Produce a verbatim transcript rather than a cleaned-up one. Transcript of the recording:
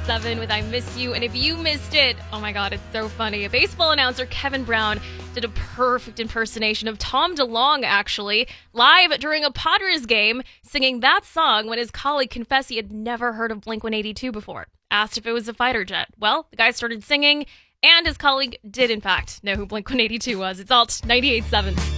eighty-seven with I Miss You. And if you missed it, oh my God, it's so funny. A baseball announcer, Kevin Brown, did a perfect impersonation of Tom DeLonge, actually, live during a Padres game, singing that song when his colleague confessed he had never heard of Blink one eighty-two before. Asked if it was a fighter jet. Well, the guy started singing, and his colleague did, in fact, know who Blink one eighty-two was. It's Alt ninety-eight point seven.